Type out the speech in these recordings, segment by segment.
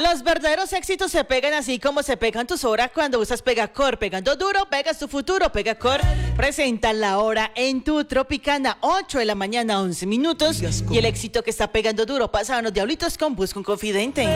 Los verdaderos éxitos se pegan así como se pegan tus horas cuando usas Pegacor. Pegando duro, pegas tu futuro. Pegacor presenta la hora en tu Tropicana, 8 de la mañana, 11 minutos. Y el éxito que está pegando duro pasaban los Diablitos con Busca un Confidente.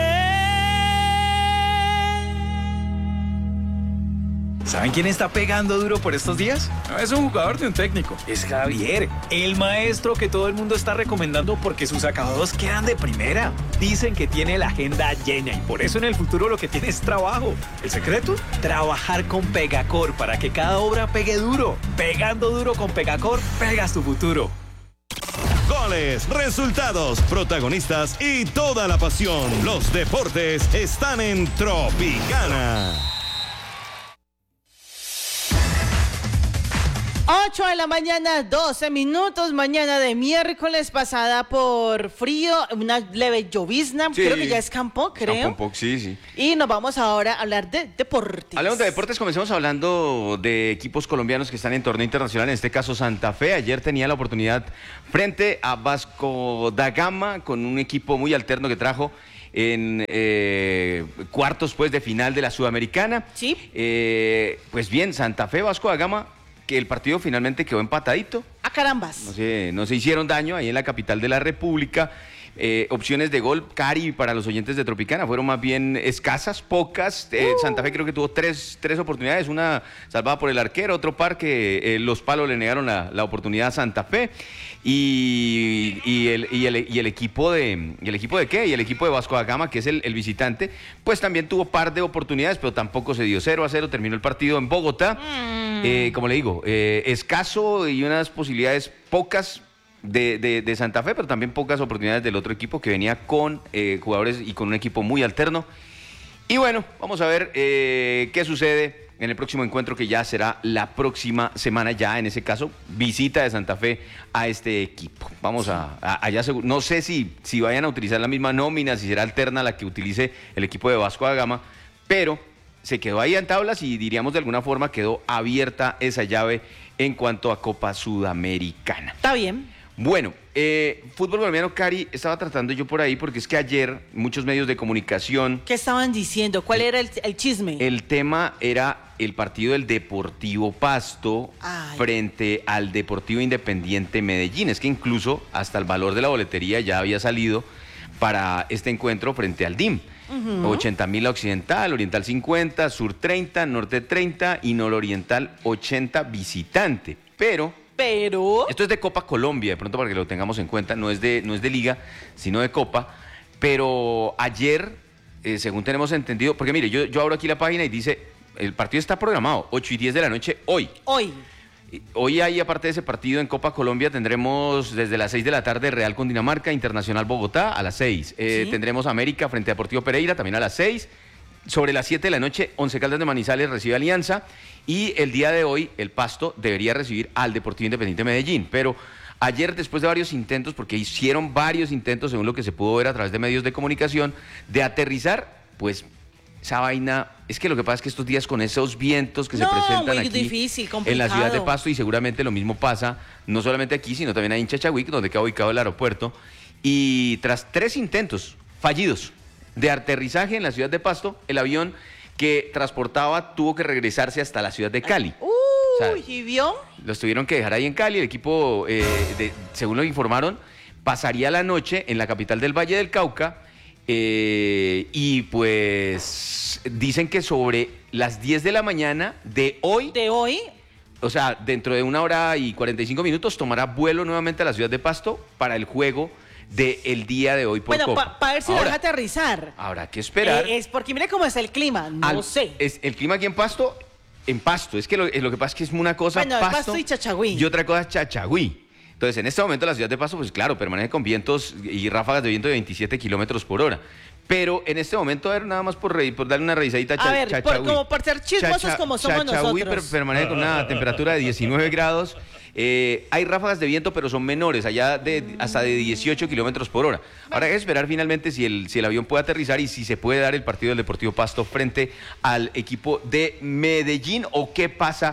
¿Saben quién está pegando duro por estos días? No es un jugador de un técnico, es Javier, el maestro que todo el mundo está recomendando porque sus acabados quedan de primera. Dicen que tiene la agenda llena y por eso en el futuro lo que tiene es trabajo. ¿El secreto? Trabajar con Pegacor para que cada obra pegue duro. Pegando duro con Pegacor, pegas tu futuro. Goles, resultados, protagonistas y toda la pasión. Los deportes están en Tropicana. 8 de la mañana, 12 minutos, mañana de miércoles, pasada por frío, una leve llovizna, sí. Creo que ya escampó, creo. Escampó un poco, sí. Y nos vamos ahora a hablar de deportes. Hablamos de deportes, comencemos hablando de equipos colombianos que están en torneo internacional, en este caso Santa Fe. Ayer tenía la oportunidad frente a Vasco da Gama, con un equipo muy alterno que trajo en cuartos pues de final de la Sudamericana. Sí. Pues bien, Santa Fe, Vasco da Gama, que el partido finalmente quedó empatadito. ¡A carambas! No se hicieron daño ahí en la capital de la República. Opciones de gol, Cari, para los oyentes de Tropicana, fueron más bien escasas, pocas. Santa Fe creo que tuvo tres oportunidades, una salvada por el arquero, otro par que los palos le negaron la oportunidad a Santa Fe. Y el equipo de ¿qué? Y el equipo de Vasco da Gama, que es el visitante, pues también tuvo par de oportunidades, pero tampoco se dio. 0-0 terminó el partido en Bogotá. Como le digo, escaso y unas posibilidades pocas de Santa Fe, pero también pocas oportunidades del otro equipo que venía con jugadores y con un equipo muy alterno. Y bueno, vamos a ver qué sucede en el próximo encuentro, que ya será la próxima semana, ya en ese caso, visita de Santa Fe a este equipo. Vamos allá, no sé si vayan a utilizar la misma nómina, si será alterna la que utilice el equipo de Vasco da Gama, pero se quedó ahí en tablas y diríamos de alguna forma quedó abierta esa llave en cuanto a Copa Sudamericana. Está bien. Bueno, fútbol colombiano, Cari, estaba tratando yo por ahí porque es que ayer muchos medios de comunicación... ¿Qué estaban diciendo? ¿Cuál era el chisme? El tema era el partido del Deportivo Pasto frente al Deportivo Independiente Medellín. Es que incluso hasta el valor de la boletería ya había salido para este encuentro frente al DIM. 80.000 a Occidental, Oriental 50, Sur 30, Norte 30 y Nororiental 80 visitante. Pero esto es de Copa Colombia, de pronto para que lo tengamos en cuenta, no es de Liga, sino de Copa. Pero ayer, según tenemos entendido, porque mire, yo abro aquí la página y dice, el partido está programado, 8 y 10 de la noche hoy. Hoy hay, aparte de ese partido en Copa Colombia, tendremos desde las 6 de la tarde Real con Dinamarca, Internacional Bogotá a las 6. ¿Sí? Tendremos América frente a Deportivo Pereira también a las 6. Sobre las 7 de la noche, Once Caldas de Manizales recibe Alianza. Y el día de hoy, el Pasto debería recibir al Deportivo Independiente Medellín. Pero ayer, después de varios intentos, porque hicieron varios intentos, según lo que se pudo ver a través de medios de comunicación, de aterrizar, pues esa vaina, es que lo que pasa es que estos días con esos vientos que se presentan aquí difícil, en la ciudad de Pasto, y seguramente lo mismo pasa, no solamente aquí, sino también ahí en Chachagüí, donde queda ubicado el aeropuerto, y tras 3 intentos fallidos de aterrizaje en la ciudad de Pasto, el avión que transportaba tuvo que regresarse hasta la ciudad de Cali. ¿Y vio? Los tuvieron que dejar ahí en Cali, el equipo, según lo informaron, pasaría la noche en la capital del Valle del Cauca. Y pues dicen que sobre las 10 de la mañana de hoy, o sea, dentro de 1 hora y 45 minutos, tomará vuelo nuevamente a la ciudad de Pasto para el juego del día de hoy por Copa. Bueno, para ver si lo deja aterrizar. Habrá que esperar. Es porque mire cómo es el clima, no sé. Es el clima aquí en Pasto, es que lo que pasa es que es una cosa Pasto y Chachagüí. Y otra cosa es Chachagüí. Entonces, en este momento la ciudad de Pasto, pues claro, permanece con vientos y ráfagas de viento de 27 kilómetros por hora. Pero en este momento, a ver, nada más por darle una revisadita a Chachagüí. Como por ser chismosos como somos Chachagüí nosotros. Permanece con una temperatura de 19 grados. Hay ráfagas de viento, pero son menores, allá hasta de 18 kilómetros por hora. Ahora hay que esperar finalmente si el avión puede aterrizar y si se puede dar el partido del Deportivo Pasto frente al equipo de Medellín, o qué pasa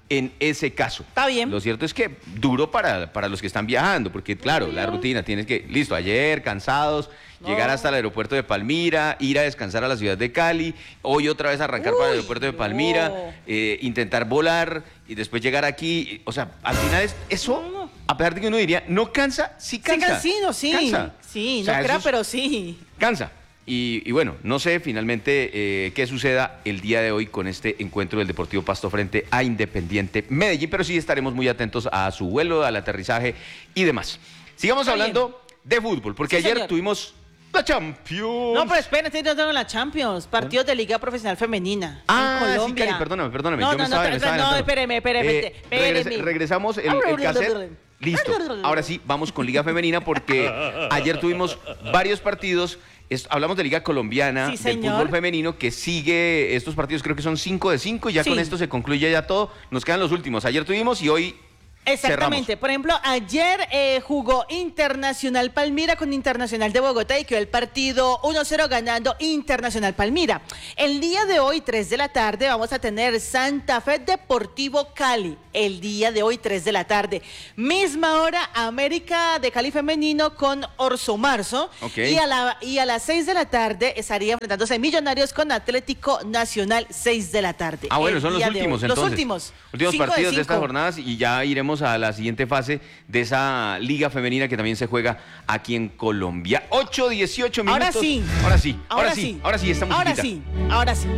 en ese caso. Está bien. Lo cierto es que duro para los que están viajando, porque claro, la rutina tienes que, listo, ayer cansados, llegar hasta el aeropuerto de Palmira, ir a descansar a la ciudad de Cali, hoy otra vez arrancar para el aeropuerto de Palmira, intentar volar y después llegar aquí. O sea, al final es eso, a pesar de que uno diría, no cansa, sí cansa. Sí, cansa. Sí, O sea, no creo, eso pero sí. cansa. Y bueno, no sé finalmente qué suceda el día de hoy con este encuentro del Deportivo Pasto frente a Independiente Medellín, pero sí estaremos muy atentos a su vuelo, al aterrizaje y demás. Sigamos hablando de fútbol, porque Sí, ayer señor. tuvimos la Champions. No, pero espérate, no tengo la Champions. Partidos de Liga Profesional Femenina. Ah, en sí, Colombia. Cari, perdóname. No, Yo me estaba espérame, adelantando. espéreme. Regresamos el cassette. Listo. Ahora sí, vamos con Liga Femenina porque ayer tuvimos varios partidos. Hablamos de Liga Colombiana, Sí, del señor. fútbol femenino, que sigue estos partidos, creo que son 5 de 5, y ya Sí. con esto se concluye ya todo. Nos quedan los últimos. Ayer tuvimos y hoy Exactamente. cerramos. Por ejemplo, ayer jugó Internacional Palmira con Internacional de Bogotá y quedó el partido 1-0 ganando Internacional Palmira. El día de hoy, 3 de la tarde, vamos a tener Santa Fe Deportivo Cali. El día de hoy, 3 de la tarde. Misma hora, América de Cali Femenino con Orso Marzo. Ok. Y a las 6 de la tarde estaría enfrentándose Millonarios con Atlético Nacional, 6 de la tarde. Ah, bueno, El son los día de hoy. últimos entonces. Los últimos. Últimos 5 partidos de estas 5. jornadas y ya iremos a la siguiente fase de esa liga femenina que también se juega aquí en Colombia. 8-18 minutos. Ahora sí. Ahora sí, esta musiquita. Ahora sí.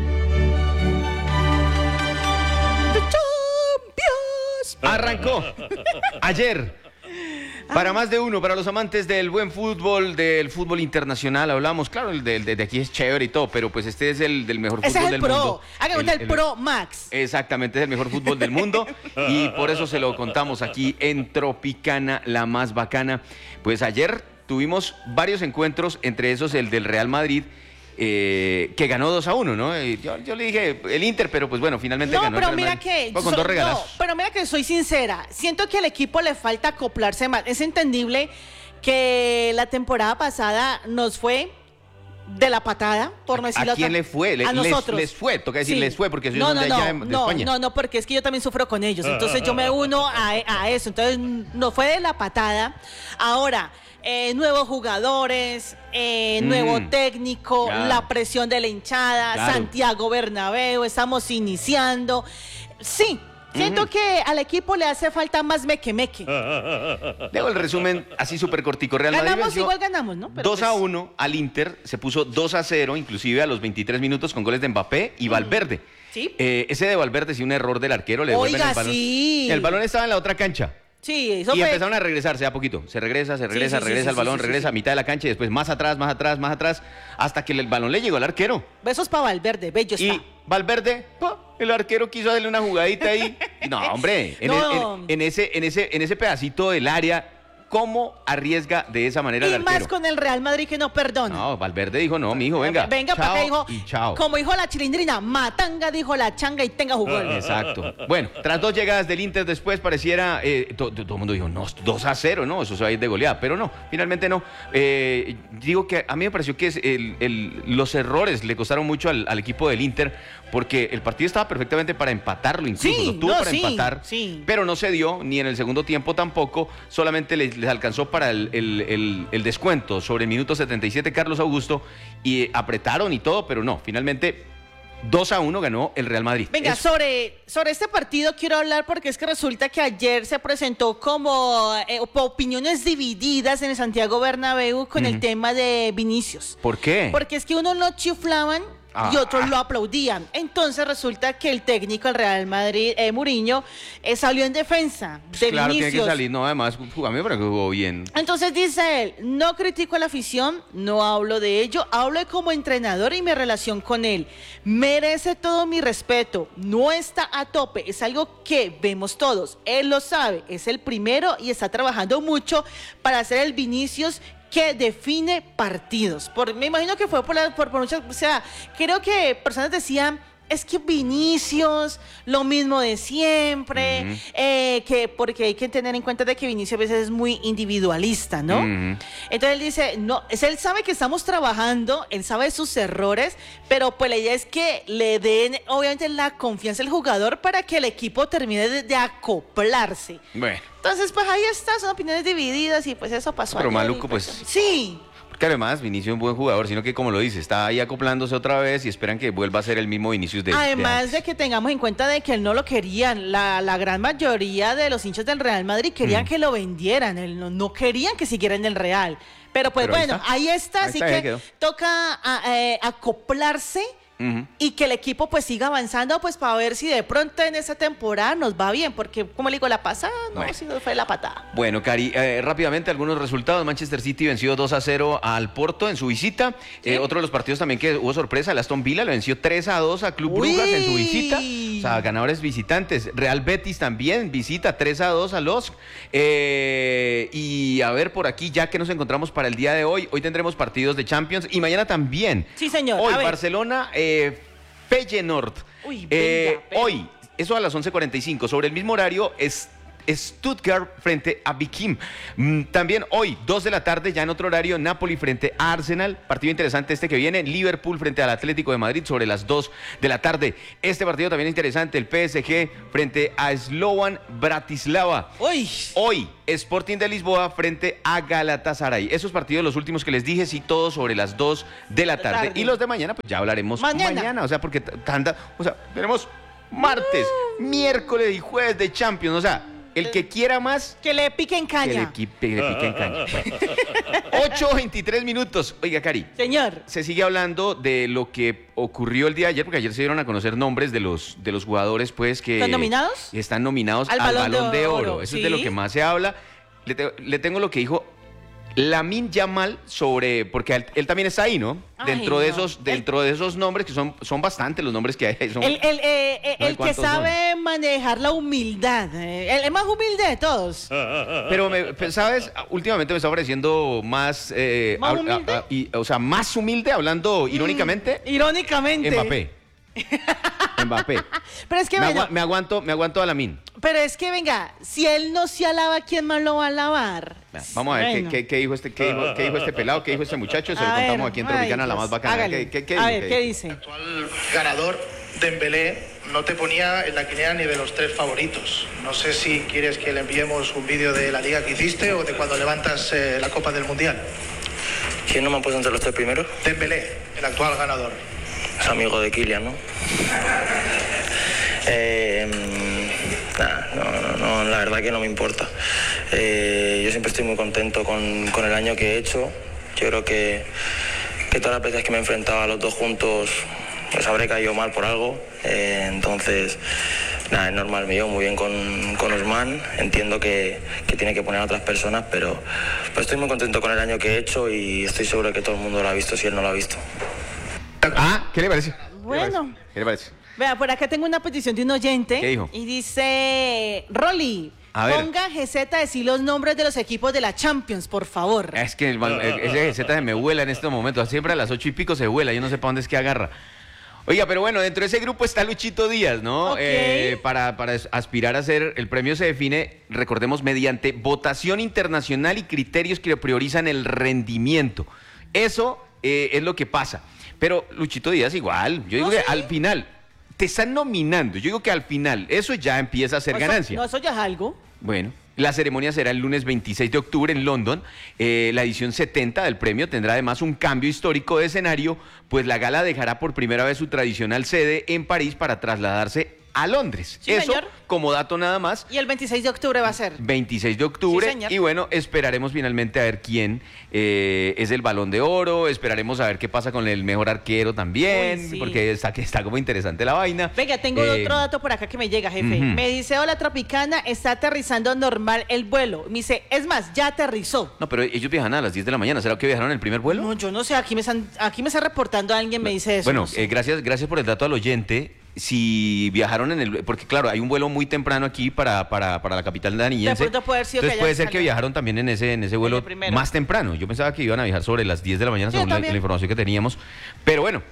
The Champions. Arrancó ayer. Para más de uno, para los amantes del buen fútbol, del fútbol internacional, hablamos, claro, el de aquí es chévere y todo, pero pues este es el del mejor Ese fútbol es del el Pro. mundo. Hágame el Pro Max. Exactamente, es el mejor fútbol del mundo y por eso se lo contamos aquí en Tropicana, la más bacana. Pues ayer tuvimos varios encuentros, entre esos el del Real Madrid, que ganó 2-1, ¿no? Yo le dije el Inter, pero pues bueno, finalmente No, ganó el pero Real mira Madrid. que Con dos regalazos. pero mira que soy sincera. Siento que al equipo le falta acoplarse más. Es entendible que la temporada pasada nos fue de la patada, por no decirlo. ¿A quién le fue? A nosotros. Les fue, toca decir Sí. les fue, porque ellos son de allá de España. No, porque es que yo también sufro con ellos. Entonces yo me uno a eso. Entonces nos fue de la patada. Ahora, nuevos jugadores, nuevo técnico, Ya. la presión de la hinchada, Claro. Santiago Bernabéu, estamos iniciando. Sí. Siento que al equipo le hace falta más meque-meque. Dejo el resumen así súper cortico. Real Madrid Ganamos, venció igual ganamos, ¿no? Pero 2-1 al Inter, se puso 2-0, inclusive a los 23 minutos con goles de Mbappé y Valverde. Sí. Ese de Valverde sí un error del arquero, le devuelven Oiga, el balón. sí. El balón estaba en la otra cancha. Sí, eso Y fue. empezaron a regresarse a poquito. Se regresa sí, el balón, sí, regresa sí. a mitad de la cancha y después más atrás, hasta que el balón le llegó al arquero. Besos para Valverde, bello está. Y Valverde, el arquero quiso hacerle una jugadita ahí. No, hombre, No. en ese pedacito del área, ¿cómo arriesga de esa manera el Y arquero? más con el Real Madrid que no perdona. No, Valverde dijo, no, mijo, venga. Venga, chao para acá, hijo. y chao. Como dijo la chilindrina, matanga, dijo la changa y tenga jugón. Exacto. Bueno, tras 2 llegadas del Inter después pareciera, todo el mundo dijo, no, 2-0, no, eso se va a ir de goleada, pero no, finalmente no. Digo que a mí me pareció que los errores le costaron mucho al equipo del Inter, porque el partido estaba perfectamente para empatarlo, incluso Sí, lo tuvo no, para sí, empatar, sí. pero no se dio, ni en el segundo tiempo tampoco, solamente les alcanzó para el descuento sobre el minuto 77 Carlos Augusto, y apretaron y todo, pero no, finalmente 2-1 ganó el Real Madrid. Venga, Eso. sobre este partido quiero hablar porque es que resulta que ayer se presentó como opiniones divididas en el Santiago Bernabéu con el tema de Vinicius. ¿Por qué? Porque es que unos lo chiflaban y otros lo aplaudían. Entonces resulta que el técnico del Real Madrid, Mourinho, salió en defensa de Claro, Vinicius. tiene que salir, no, además, a mí me parece que jugó bien. Entonces dice él, no critico a la afición, no hablo de ello, hablo como entrenador y mi relación con él. Merece todo mi respeto, no está a tope, es algo que vemos todos. Él lo sabe, es el primero y está trabajando mucho para hacer el Vinicius que define partidos. Me imagino que fue por muchas, o sea, creo que personas decían, es que Vinicius, lo mismo de siempre, porque hay que tener en cuenta de que Vinicius a veces es muy individualista, ¿no? Entonces él dice, no, él sabe que estamos trabajando, él sabe sus errores, pero pues la idea es que le den, obviamente, la confianza al jugador para que el equipo termine de acoplarse. Bueno. Entonces, pues ahí está, son opiniones divididas y pues eso pasó. Pero ayer, maluco, pues. Sí. Porque además Vinicius es un buen jugador, sino que como lo dice, está ahí acoplándose otra vez y esperan que vuelva a ser el mismo Vinicius de Además antes. de que tengamos en cuenta de que él no lo querían, la gran mayoría de los hinchas del Real Madrid querían que lo vendieran, no querían que siguiera en el Real. Pero pues Pero bueno, ahí está, así que quedó. toca acoplarse. Y que el equipo pues siga avanzando pues para ver si de pronto en esta temporada nos va bien, porque como le digo, la pasada no, Bueno. si no fue la patada. Bueno, Cari, rápidamente algunos resultados. Manchester City venció 2-0 al Porto en su visita. ¿Sí? Otro de los partidos también que hubo sorpresa, el Aston Villa le venció 3-2 a Club Brujas en su visita. O sea, ganadores visitantes. Real Betis también visita 3-2 a LOSC. Y a ver por aquí, ya que nos encontramos para el día de hoy, hoy tendremos partidos de Champions y mañana también. Sí, señor. Hoy A ver. Barcelona, Feyenoord. Uy, venga, pero- Hoy, eso a las 11:45. Sobre el mismo horario es Stuttgart frente a Bikim. También hoy, 2 de la tarde, ya en otro horario, Napoli frente a Arsenal. Partido interesante este que viene. Liverpool frente al Atlético de Madrid sobre las 2 de la tarde. Este partido también interesante, el PSG frente a Slovan Bratislava. Uy. Hoy, Sporting de Lisboa frente a Galatasaray. Esos partidos, los últimos que les dije, sí, todos sobre las 2 de la tarde. Y los de mañana, pues ya hablaremos mañana. O sea, porque tenemos martes, miércoles y jueves de Champions. O sea, el que quiera más, Que le piquen que le caña. pique en caña. Bueno. 8:23 minutos. Oiga, Cari, Señor. se sigue hablando de lo que ocurrió el día de ayer, porque ayer se dieron a conocer nombres de los jugadores, pues, que ¿Están nominados? están nominados Al al Balón Balón de de Oro, Oro. Eso sí. es de lo que más se habla. Le tengo lo que dijo Lamine Yamal sobre, porque él también está ahí, ¿no? Ay, dentro no. de esos nombres, que son bastantes los nombres que hay. Son, El que cuántos sabe manejar la humildad. El más humilde de todos. Pero, ¿sabes? Últimamente me está pareciendo más... ¿Más humilde? o sea, más humilde, hablando irónicamente, Irónicamente. Mbappé. Pero es que bueno, Me aguanto a Lamine. pero es que venga, si él no se alaba, ¿quién más lo va a alabar? Vamos a ver Bueno. qué dijo este pelado, qué dijo este muchacho. Se lo A ver, contamos aquí en Tropicana, ay, la más Dios, bacana. hágale. ¿Qué A dijo? ver, ¿qué dice? Actual ganador, Dembélé, no te ponía en la quiniela ni de los 3 favoritos. No sé si quieres que le enviemos un vídeo de la liga que hiciste o de cuando levantas la Copa del Mundial. ¿Quién no me ha puesto entre los 3 primeros? Dembélé, el actual ganador. Es amigo de Kylian, ¿no? No, la verdad que no me importa. Yo siempre estoy muy contento con el año que he hecho. Yo creo que todas las veces que me he enfrentado a los dos juntos, pues habré caído mal por algo. Entonces, nada, es normal, me llevo muy bien con Ousmane. Entiendo que tiene que poner a otras personas, pero estoy muy contento con el año que he hecho y estoy seguro de que todo el mundo lo ha visto si él no lo ha visto. ¿Qué le parece? Bueno. ¿Qué le parece? Vea, por acá tengo una petición de un oyente. ¿Qué dijo? Y dice, Rolly, A ver. ponga GZ a decir los nombres de los equipos de la Champions, por favor. Es que ese Z se me vuela en este momento. Siempre a las 8:00 se vuela. Yo no sé para dónde es que agarra. Oiga, pero bueno, dentro de ese grupo está Luchito Díaz, ¿no? Ok. Para aspirar a ser, el premio se define, recordemos, mediante votación internacional y criterios que priorizan el rendimiento. Eso es lo que pasa. Pero Luchito Díaz igual, yo digo ¿Oh, que sí? al final te están nominando. Yo digo que al final eso ya empieza a ser ganancia. No, eso ya es algo. Bueno, la ceremonia será el lunes 26 de octubre en London. La edición 70 del premio tendrá además un cambio histórico de escenario, pues la gala dejará por primera vez su tradicional sede en París para trasladarse a Londres. Sí, Eso, señor. como dato nada más, Y el 26 de octubre va a ser. 26 de octubre. Sí, señor. Y bueno, esperaremos finalmente a ver quién es el Balón de Oro. Esperaremos a ver qué pasa con el mejor arquero también, Uy, sí. porque está como interesante la vaina. Venga, tengo otro dato por acá que me llega, jefe. Ujú. Me dice, hola Tropicana, está aterrizando normal el vuelo. Me dice, es más, ya aterrizó. No, pero ellos viajan a las 10 de la mañana. ¿Será que viajaron el primer vuelo? No, yo no sé, aquí me está reportando alguien, me dice eso. Bueno, no sé. gracias por el dato al oyente. Si viajaron porque claro, hay un vuelo muy temprano aquí para la capital daniense. De pronto puede haber sido que Entonces hayan puede ser que salido. viajaron también en ese vuelo primero. más temprano. Yo pensaba que iban a viajar sobre las 10 de la mañana, Sí, según la también. información que teníamos. Pero bueno,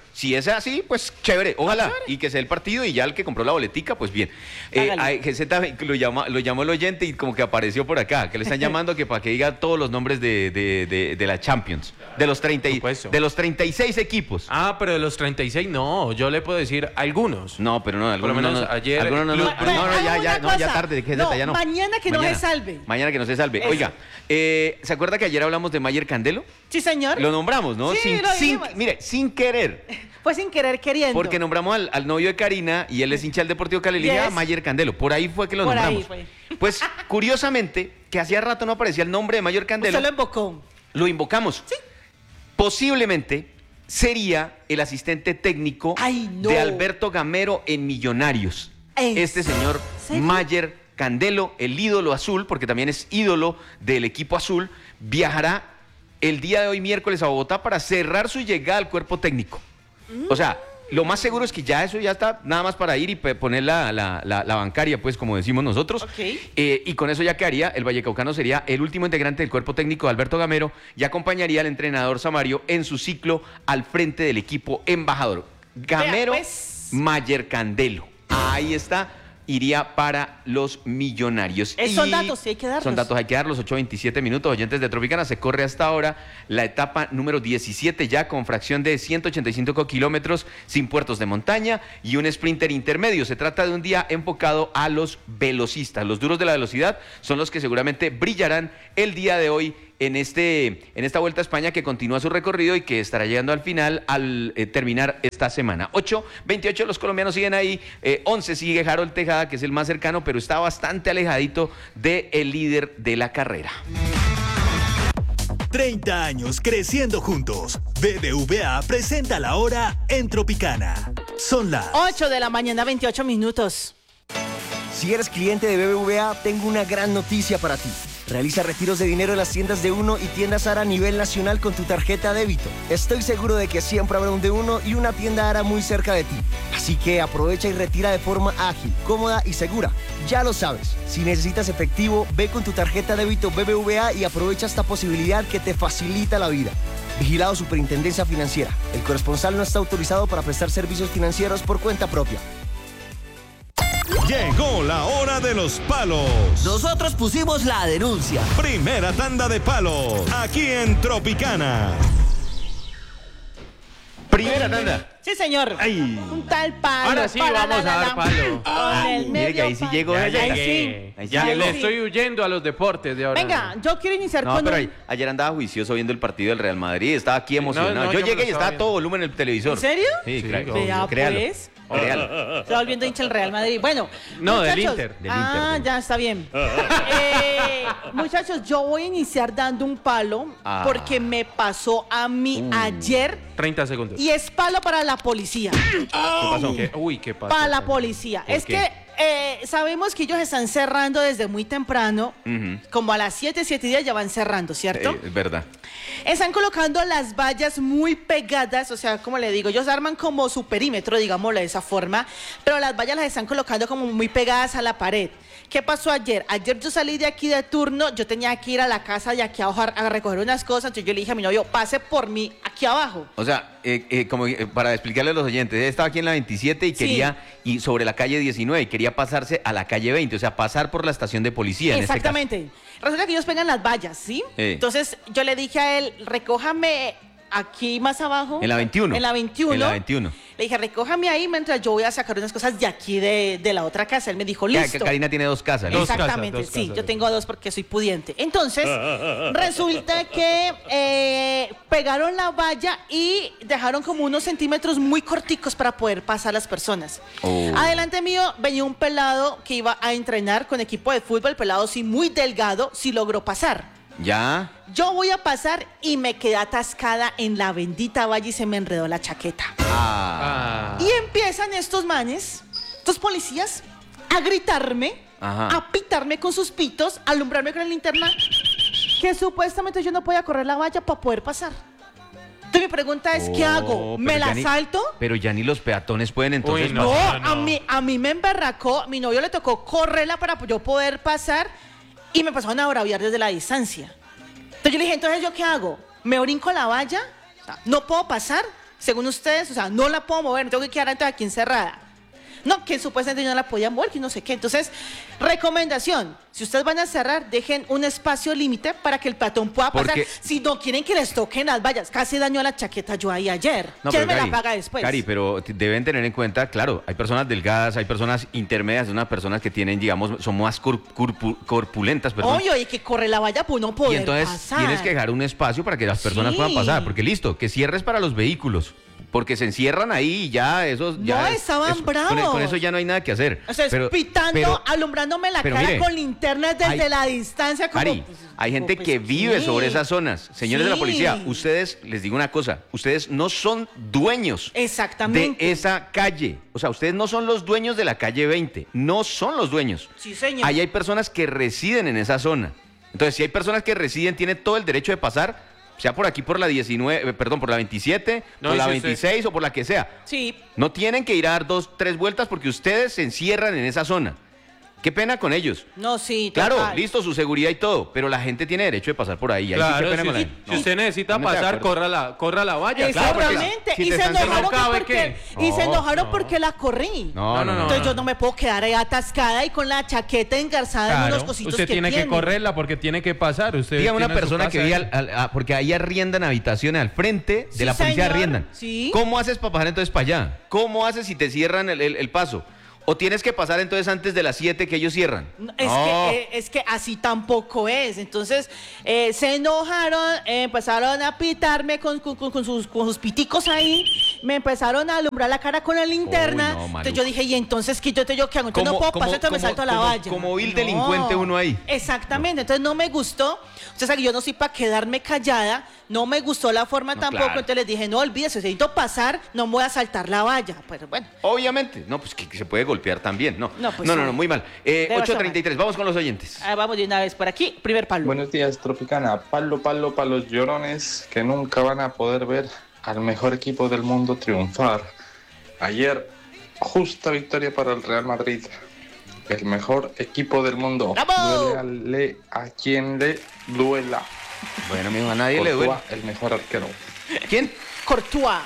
Si es así, pues chévere, ojalá, y que sea el partido y ya el que compró la boletica, pues bien. Lo llamó el oyente y como que apareció por acá, que le están llamando que para que diga todos los nombres de la Champions, de los 36 equipos. Ah, pero de los 36 no, yo le puedo decir algunos. No, pero no, algunos por lo menos no, ayer. Algunos ya tarde, que no, ya no. Mañana que no se salve. Mañana que no se salve. Eso. Oiga, ¿se acuerda que ayer hablamos de Mayer Candelo? Sí, señor. Lo nombramos, ¿no? Sí, lo dijimos. Sin querer. Fue sin querer queriendo. Porque nombramos al novio de Karina y él es hincha del Deportivo Cali. Le dije, Yes. Mayer Candelo. Por ahí fue que lo Por nombramos. ahí fue. Pues, curiosamente, que hacía rato no aparecía el nombre de Mayer Candelo. Usted lo invocó. Lo invocamos. Sí. Posiblemente sería el asistente técnico de Alberto Gamero en Millonarios. Este señor ¿serio? Mayer Candelo, el ídolo azul, porque también es ídolo del equipo azul, viajará el día de hoy miércoles a Bogotá para cerrar su llegada al cuerpo técnico. O sea, lo más seguro es que ya eso ya está nada más para ir y poner la bancaria, pues como decimos nosotros. Okay. Y con eso ya quedaría, el vallecaucano sería el último integrante del cuerpo técnico de Alberto Gamero y acompañaría al entrenador Samario en su ciclo al frente del equipo embajador. Gamero, Vea, pues. Mayer Candelo. Ahí está. Iría para los Millonarios. Son datos, sí hay que darlos. Son datos, hay que darlos. 8:27 minutos, oyentes de Tropicana. Se corre hasta ahora la etapa número 17 ya con fracción de 185 kilómetros sin puertos de montaña y un sprinter intermedio. Se trata de un día enfocado a los velocistas. Los duros de la velocidad son los que seguramente brillarán el día de hoy en esta Vuelta a España que continúa su recorrido y que estará llegando al final al terminar esta semana. 8:28 los colombianos siguen ahí, 11 sigue Harold Tejada, que es el más cercano, pero está bastante alejadito del líder de la carrera. 30 años creciendo juntos. BBVA presenta la hora en Tropicana. Son las 8 de la mañana, 28 minutos. Si eres cliente de BBVA, tengo una gran noticia para ti. Realiza retiros de dinero en las tiendas de Uno y tiendas Ara a nivel nacional con tu tarjeta débito. Estoy seguro de que siempre habrá un de Uno y una tienda Ara muy cerca de ti. Así que aprovecha y retira de forma ágil, cómoda y segura. Ya lo sabes, si necesitas efectivo, ve con tu tarjeta débito BBVA y aprovecha esta posibilidad que te facilita la vida. Vigilado Superintendencia Financiera. El corresponsal no está autorizado para prestar servicios financieros por cuenta propia. Llegó la hora de los palos. Nosotros pusimos la denuncia. Primera tanda de palos, aquí en Tropicana. Primera tanda. Sí, señor. Ay. Un tal palo. Ahora sí vamos a dar palo. Con el Mire que ahí sí medio llegó. Ya Ahí llegué. sí. Ya Ahí le sí. estoy huyendo a los deportes de ahora. Venga, yo quiero iniciar No, con pero un... ayer andaba juicioso viendo el partido del Real Madrid, estaba aquí emocionado. no, yo yo me llegué lo y estaba estaba a viendo. todo volumen en el televisor. ¿En serio? Sí, Sí, claro. Vea, Créalo. pues. Créalo. Se va volviendo hincha el Real Madrid. Bueno, No, del muchachos, Inter. Del Ah, Inter. ya está bien. Muchachos, yo voy a iniciar dando un palo porque me pasó a mí ayer 30 segundos. y es palo para la policía. ¿Qué pasó? Uy, ¿qué pasó? Para la policía. ¿Por Es qué? que sabemos que ellos están cerrando desde muy temprano, como a las 7:10 ya van cerrando, ¿cierto? Es verdad. Están colocando las vallas muy pegadas, o sea, como le digo, ellos arman como su perímetro, digámoslo de esa forma, pero las vallas las están colocando como muy pegadas a la pared. ¿Qué pasó ayer? Ayer yo salí de aquí de turno, yo tenía que ir a la casa de aquí abajo a recoger unas cosas, entonces yo le dije a mi novio, pase por mí aquí abajo. O sea, para explicarle a los oyentes, él estaba aquí en la 27 y quería, y sobre la calle 19, y quería pasarse a la calle 20, o sea, pasar por la estación de policía. Exactamente. Resulta que ellos pegan las vallas, ¿sí? Entonces yo le dije a él, recójame aquí más abajo. En la 21. En la 21. En la 21. Le dije, recójame ahí mientras yo voy a sacar unas cosas de aquí de la otra casa. Él me dijo, listo. Karina tiene 2 casas, ¿no? Exactamente, Dos sí, casas. yo tengo 2 porque soy pudiente. Entonces, resulta que pegaron la valla y dejaron como unos centímetros muy corticos para poder pasar las personas. Oh. Adelante mío venía un pelado que iba a entrenar con equipo de fútbol, pelado sí muy delgado, sí logró pasar. ¿Ya? Yo voy a pasar y me quedé atascada en la bendita valla y se me enredó la chaqueta. Y empiezan estos manes, estos policías, a gritarme, a pitarme con sus pitos, a alumbrarme con la linterna, que supuestamente yo no podía correr la valla para poder pasar. Entonces mi pregunta es, ¿qué hago? ¿Me la salto? Pero ya ni los peatones pueden entonces Uy, No, pasar. a mí me emberracó, mi novio le tocó correrla para yo poder pasar y me pasaron a braviar desde la distancia. Entonces yo le dije, ¿entonces yo qué hago? ¿Me brinco la valla? ¿No puedo pasar? Según ustedes, o sea, no la puedo mover, tengo que quedar antes aquí encerrada. No, que supuestamente yo no la podía mover, que no sé qué. Entonces, recomendación, si ustedes van a cerrar, dejen un espacio límite para que el peatón pueda pasar. Si no quieren que les toquen las vallas, casi dañó la chaqueta yo ahí ayer. No, ¿Quién me Cari, la paga después? Cari, pero deben tener en cuenta, claro, hay personas delgadas, hay personas intermedias, unas personas que tienen, digamos, son más corpulentas, perdón. Obvio, y que corre la valla pues no poder Y entonces pasar. tienes que dejar un espacio para que las personas puedan pasar, porque listo, que cierres para los vehículos. Porque se encierran ahí y ya esos... Ya estaban bravos. Con eso ya no hay nada que hacer. O sea, pitando, alumbrándome la cara mire, con linternas desde la distancia. Como, Cari, hay gente que vive sobre esas zonas. Señores de la policía, ustedes, les digo una cosa, ustedes no son dueños de esa calle. O sea, ustedes no son los dueños de la calle 20. No son los dueños. Sí, señor. Ahí hay personas que residen en esa zona. Entonces, si hay personas que residen, tienen todo el derecho de pasar, sea por aquí por la 19, perdón, por la 27, por la 26 o por la que sea. Sí. No tienen que ir a dar 2, 3 vueltas porque ustedes se encierran en esa zona. Qué pena con ellos. No, sí. Claro, total. listo, su seguridad y todo, pero la gente tiene derecho de pasar por ahí. Claro, qué pena con la gente. si usted necesita pasar, corra la valla. Exactamente. Si y se enojaron porque la corrí. No. Entonces yo no me puedo quedar ahí atascada y con la chaqueta engarzada en unos cositos usted que tiene que correrla porque tiene que pasar. Usted Dígame una tiene persona su que vive porque ahí arriendan habitaciones al frente de la policía, señor. arriendan. Sí. ¿Cómo haces para pasar entonces para allá? ¿Cómo haces si te cierran el paso? ¿O tienes que pasar entonces antes de las 7 que ellos cierran? Es que así tampoco es. Entonces, se enojaron, empezaron a pitarme con sus piticos ahí, me empezaron a alumbrar la cara con la linterna. Entonces yo dije, ¿y entonces qué yo qué hago? Entonces no puedo pasar, entonces me salto a la valla. Como vil delincuente uno ahí. Exactamente, entonces no me gustó. Usted sabe que yo no soy para quedarme callada, no me gustó la forma tampoco, claro. Entonces les dije, no olvídese, si necesito pasar, no me voy a saltar la valla. Pero bueno. Obviamente, no, pues que se puede golpear también, no. No, Muy mal. 8:33, vamos con los oyentes. Vamos de una vez por aquí, primer palo. Buenos días, Tropicana. Palo para los llorones que nunca van a poder ver al mejor equipo del mundo triunfar. Ayer, justa victoria para el Real Madrid. El mejor equipo del mundo. Duele a quien le duela. Bueno, mijo, a nadie le duele. El mejor arquero. ¿Quién? Courtois,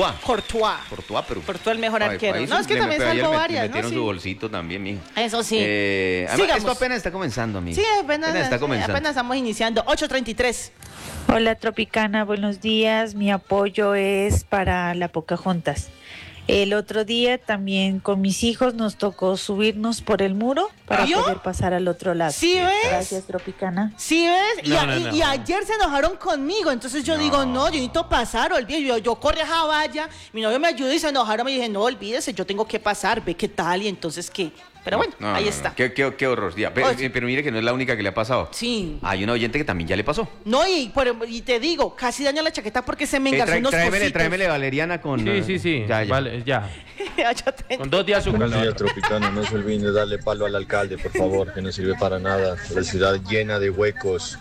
pero... Courtois el mejor arquero. No, es que también salvó varias, metieron ¿no? su bolsito también, mijo. Eso sí. Esto apenas está comenzando, amigo. Sí, apenas estamos iniciando. 8:33. Hola, Tropicana, buenos días. Mi apoyo es para la Pocahontas. El otro día también con mis hijos nos tocó subirnos por el muro para poder pasar al otro lado. ¿Sí ves? Gracias, Tropicana. ¿Sí ves? Y ayer se enojaron conmigo, entonces yo digo, no, yo necesito pasar, olvídese. Yo corrí a esa valla, mi novio me ayudó y se enojaron, me dije, no, olvídese, yo tengo que pasar, ve qué tal, y entonces qué. Pero bueno, ahí está. Qué horror. Pero mire que no es la única que le ha pasado. Sí. Hay una oyente que también ya le pasó. No, y te digo, casi daño la chaqueta porque se me engarzó unos cositos. Tráemele valeriana con... Sí. Vale, ya. Con 2 días azúcar. Buenos días, Tropicana. No se olviden de darle palo al alcalde, por favor, que no sirve para nada. La ciudad llena de huecos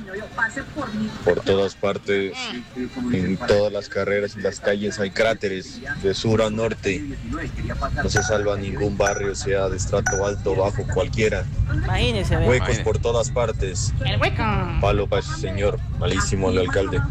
por todas partes. En todas las carreras y las calles hay cráteres de sur a norte. No se salva ningún barrio, sea de estrato alto, bajo, cualquiera. Imagínese, huecos por todas partes. El hueco. Palo para ese señor, malísimo el alcalde.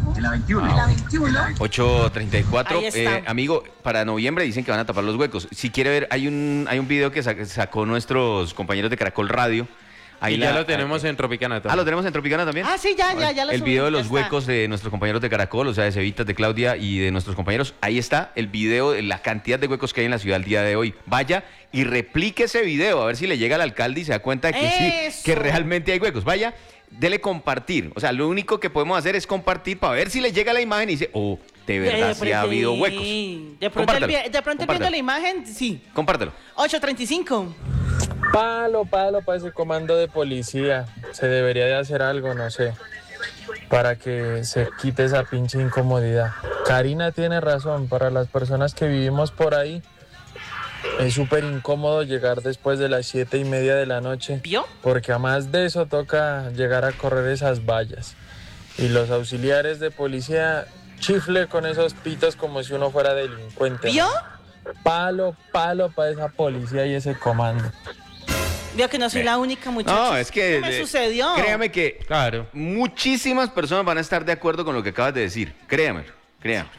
8:34. Amigo, para noviembre dicen que van a tapar los huecos. Si quiere ver, hay un video que sacó nuestros compañeros de Caracol Radio. Ahí ya lo tenemos en Tropicana también. ¿Lo tenemos en Tropicana también? Sí, ya lo el video de los huecos de nuestros compañeros de Caracol, o sea, de Cevitas, de Claudia y de nuestros compañeros. Ahí está el video de la cantidad de huecos que hay en la ciudad el día de hoy. Vaya y replique ese video, a ver si le llega al alcalde y se da cuenta de que sí, que realmente hay huecos. Vaya, dele compartir. O sea, lo único que podemos hacer es compartir para ver si le llega la imagen y dice, de verdad sí ha habido huecos. De pronto viendo la imagen, sí. Compártelo. 8:35. Palo para ese comando de policía. Se debería de hacer algo, no sé, para que se quite esa pinche incomodidad. Karina tiene razón, para las personas que vivimos por ahí es súper incómodo llegar después de las 7:30 de la noche. ¿Vio? Porque a más de eso toca llegar a correr esas vallas. Y los auxiliares de policía chifle con esos pitos como si uno fuera delincuente. ¿Vio? Palo para esa policía y ese comando. Veo que no soy la única, muchacha. No, es que... ¿Qué me sucedió? Créame que muchísimas personas van a estar de acuerdo con lo que acabas de decir. Créame.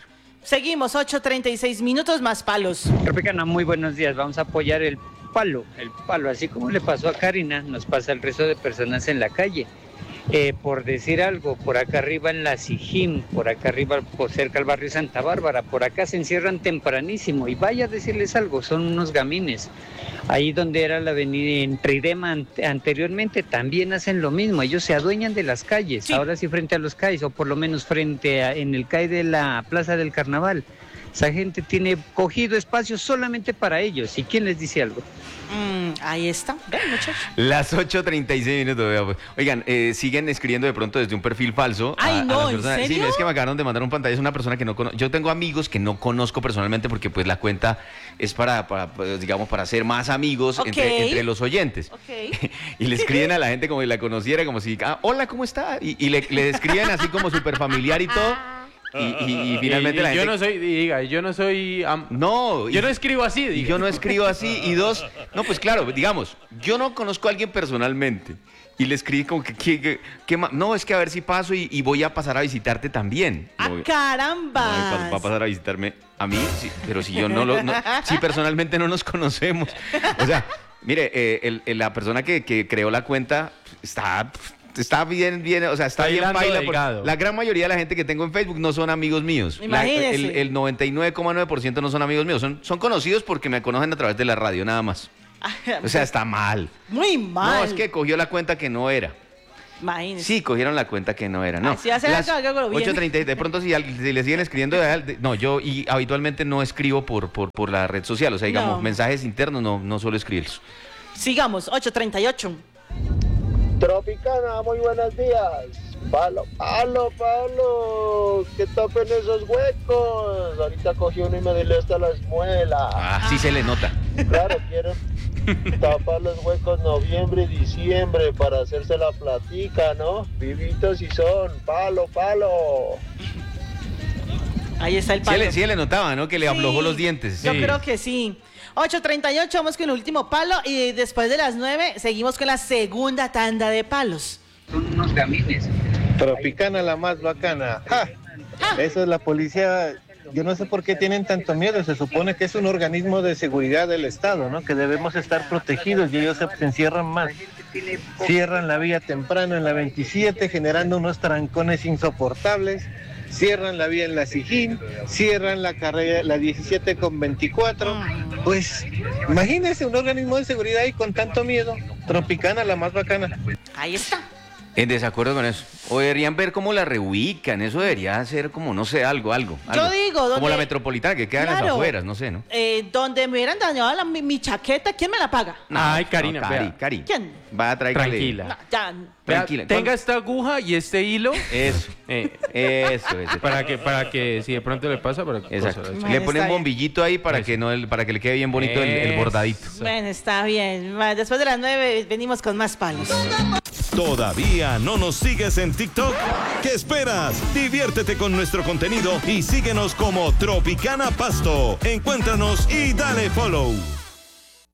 Seguimos, 8:36 minutos, más palos. Tropicana, muy buenos días. Vamos a apoyar el palo, así como le pasó a Karina, nos pasa al resto de personas en la calle. Por decir algo, por acá arriba en la Sijín, por acá arriba cerca al barrio Santa Bárbara, por acá se encierran tempranísimo y vaya a decirles algo, son unos gamines. Ahí donde era la avenida en Tridema anteriormente también hacen lo mismo, ellos se adueñan de las calles, sí. Ahora sí frente a los CAIs o por lo menos en el CAI de la Plaza del Carnaval. Esa gente tiene cogido espacio solamente para ellos. ¿Y quién les dice algo? Ahí está. Ven, muchachos. Las 8:36 minutos. Oigan, siguen escribiendo de pronto desde un perfil falso. Ay, no, ¿en serio? Sí, es que me acabaron de mandar un pantalla. Es una persona que no conozco. Yo tengo amigos que no conozco personalmente porque pues la cuenta es para digamos, para ser más amigos entre los oyentes. Y le escriben a la gente como si la conociera, como si, hola, ¿cómo está? Y le escriben así como súper familiar y todo. Y finalmente la gente... yo no escribo así. Y yo no escribo así. Y dos, no, pues claro, digamos, yo no conozco a alguien personalmente. Y le escribí como no, es que a ver si paso y voy a pasar a visitarte también. ¡Caramba! Va a pasar a visitarme a mí, sí, pero si yo si personalmente no nos conocemos. O sea, mire, la persona que creó la cuenta está bien, o sea, está bien baila. La gran mayoría de la gente que tengo en Facebook no son amigos míos. Imagínese. El 99,9% no son amigos míos. Son conocidos porque me conocen a través de la radio, nada más. O sea, está mal. Muy mal. No, es que cogió la cuenta que no era. Imagínese. Sí, cogieron la cuenta que no era. No. Si hace las 8:30, de pronto si le siguen escribiendo, no, yo habitualmente no escribo por la red social. O sea, digamos, mensajes internos no suelo escribirlos. Sigamos, 8:38. Tropicana, muy buenos días. Palo, que tapen esos huecos. Ahorita cogí uno y me dile hasta las muelas. Sí se le nota. Claro, quiero tapar los huecos noviembre y diciembre para hacerse la platica, ¿no? Vivitos y son, palo. Ahí está el palo. Sí le notaba, ¿no? Que le aflojó los dientes. Yo creo que sí. 8:38, vamos con el último palo y después de las 9 seguimos con la segunda tanda de palos. Son unos gamines. Tropicana, la más bacana. Eso es la policía. Yo no sé por qué tienen tanto miedo. Se supone que es un organismo de seguridad del Estado, ¿no? Que debemos estar protegidos y ellos se encierran más. Cierran la vía temprano en la 27, generando unos trancones insoportables. Cierran la vía en la Sijín, cierran la carrera, la 17 con 24. Pues, imagínense un organismo de seguridad ahí con tanto miedo. Tropicana, la más bacana. Ahí está. En desacuerdo con eso. O deberían ver cómo la reubican. Eso debería ser como, no sé, algo. Yo digo, como la Metropolitana, que queda en las afueras, no sé, ¿no? Donde me hubieran dañado mi chaqueta, ¿quién me la paga? Ay, Karina, Cari. ¿Quién? Va a traer. Tranquila. No, ya. Tranquila. Tenga esta aguja y este hilo. Eso. Para que si de pronto le pasa, exacto. Le pone un bombillito ahí para que le quede bien bonito el bordadito. Bueno, está bien. Después de las 9 venimos con más palos. ¿Todavía no nos sigues en TikTok? ¿Qué esperas? Diviértete con nuestro contenido y síguenos como Tropicana Pasto. Encuéntranos y dale follow.